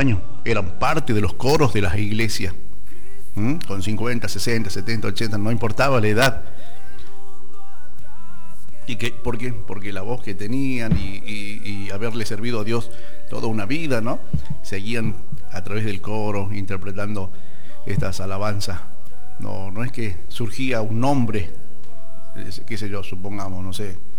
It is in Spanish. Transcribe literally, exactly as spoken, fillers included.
años, eran parte de los coros de las iglesias, ¿Mm? con cincuenta, sesenta, setenta, ochenta, no importaba la edad. ¿Y que, por qué? Porque la voz que tenían y, y, y haberle servido a Dios toda una vida, ¿no? Seguían a través del coro interpretando estas alabanzas. No, no es que surgía un nombre, qué sé yo, supongamos, no sé,